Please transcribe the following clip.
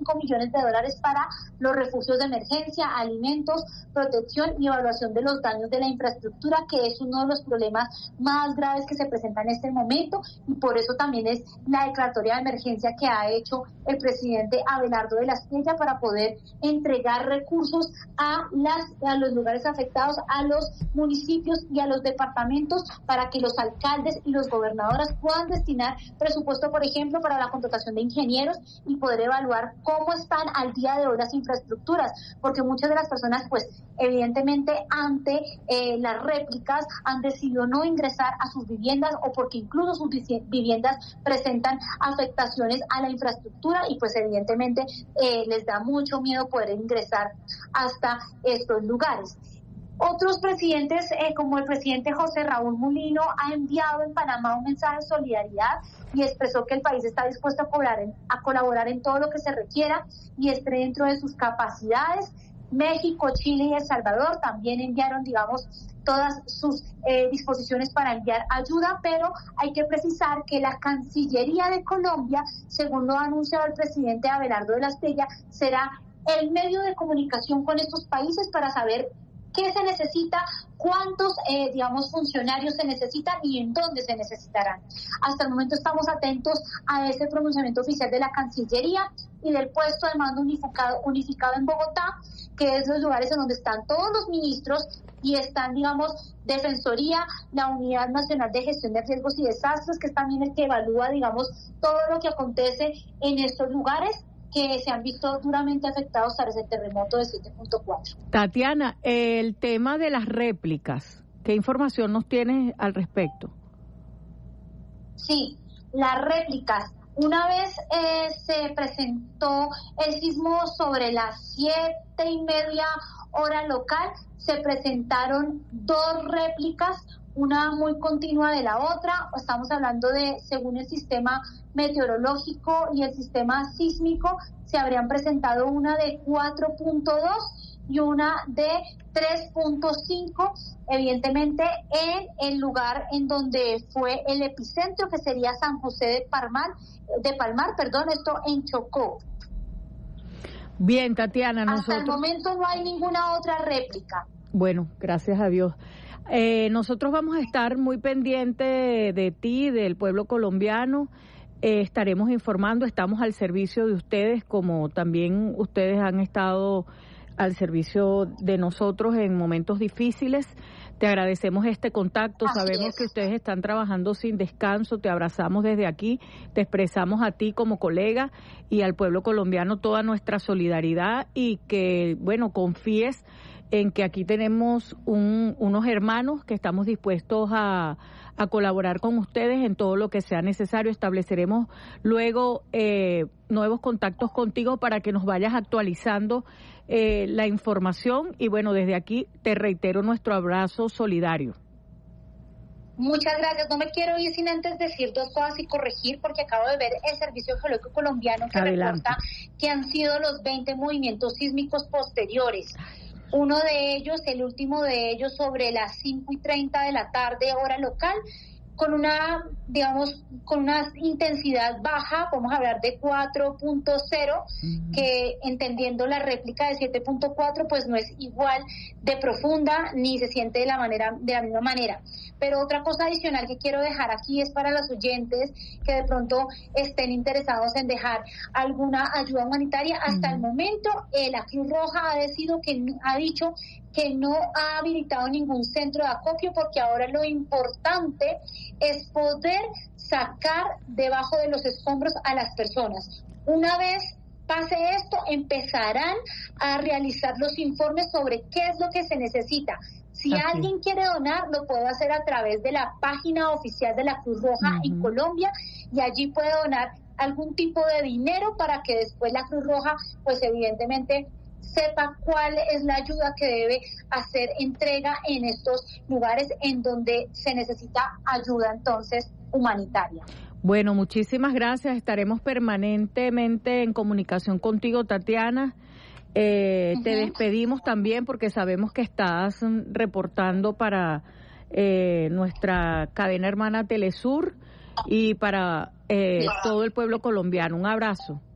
millones de dólares para los refugios de emergencia, alimentos, protección y evaluación de los daños de la infraestructura, que es uno de los problemas más graves que se presentan en este momento, y por eso también es la declaratoria de emergencia que ha hecho el presidente Abelardo de la Espriella para poder entregar recursos a los lugares afectados, a los municipios y a los departamentos, para que los alcaldes y los gobernadores puedan destinar presupuesto, por ejemplo, para la contratación de ingenieros y poder evaluar cómo están al día de hoy las infraestructuras, porque muchas de las personas, pues, evidentemente, ante las réplicas han decidido no ingresar a sus viviendas, o porque incluso sus viviendas presentan afectaciones a la infraestructura y pues evidentemente les da mucho miedo poder ingresar hasta estos lugares. Otros presidentes, como el presidente José Raúl Mulino, ha enviado en Panamá un mensaje de solidaridad y expresó que el país está dispuesto a colaborar en todo lo que se requiera y esté dentro de sus capacidades. México, Chile y El Salvador también enviaron, todas sus disposiciones para enviar ayuda, pero hay que precisar que la Cancillería de Colombia, según lo ha anunciado el presidente Abelardo de la Espriella, será el medio de comunicación con estos países para saber qué se necesita, cuántos, funcionarios se necesitan y en dónde se necesitarán. Hasta el momento estamos atentos a ese pronunciamiento oficial de la Cancillería y del puesto de mando unificado en Bogotá, que es los lugares en donde están todos los ministros y están, Defensoría, la Unidad Nacional de Gestión de Riesgos y Desastres, que es también el que evalúa, todo lo que acontece en estos lugares que se han visto duramente afectados tras el terremoto de 7.4. Tatiana, el tema de las réplicas, ¿qué información nos tienes al respecto? Sí, las réplicas. Una vez se presentó el sismo sobre las 7:30 hora local, se presentaron 2 réplicas, una muy continua de la otra. Estamos hablando de, según el sistema meteorológico y el sistema sísmico, se habrían presentado una de 4.2 y una de 3.5, evidentemente en el lugar en donde fue el epicentro, que sería San José de Palmar, esto en Chocó. Bien, Tatiana, hasta el momento no hay ninguna otra réplica. Bueno, gracias a Dios. Nosotros vamos a estar muy pendientes de ti, del pueblo colombiano. Estaremos informando, estamos al servicio de ustedes, como también ustedes han estado al servicio de nosotros en momentos difíciles. Te agradecemos este contacto, sabemos que ustedes están trabajando sin descanso, te abrazamos desde aquí, te expresamos a ti como colega y al pueblo colombiano toda nuestra solidaridad y que, confíes en que aquí tenemos unos hermanos que estamos dispuestos a colaborar con ustedes en todo lo que sea necesario. Estableceremos luego nuevos contactos contigo para que nos vayas actualizando la información y desde aquí te reitero nuestro abrazo solidario. Muchas gracias. No me quiero ir sin antes decir 2 cosas y corregir, porque acabo de ver el Servicio Geológico Colombiano que reporta que han sido los 20 movimientos sísmicos posteriores. Uno de ellos, el último de ellos, sobre las 5:30 de la tarde, hora local, con una intensidad baja, podemos hablar de 4.0, que entendiendo la réplica de 7.4, pues no es igual de profunda ni se siente de la misma manera. Pero otra cosa adicional que quiero dejar aquí es para los oyentes que de pronto estén interesados en dejar alguna ayuda humanitaria. Hasta el momento, la Cruz Roja ha dicho que no ha habilitado ningún centro de acopio, porque ahora lo importante es poder sacar debajo de los escombros a las personas. Una vez pase esto, empezarán a realizar los informes sobre qué es lo que se necesita. Si alguien quiere donar, lo puede hacer a través de la página oficial de la Cruz Roja en Colombia, y allí puede donar algún tipo de dinero para que después la Cruz Roja, pues evidentemente, sepa cuál es la ayuda que debe hacer entrega en estos lugares en donde se necesita ayuda entonces humanitaria. Bueno, muchísimas gracias. Estaremos permanentemente en comunicación contigo, Tatiana. Te despedimos también porque sabemos que estás reportando para nuestra cadena hermana Telesur y para todo el pueblo colombiano. Un abrazo.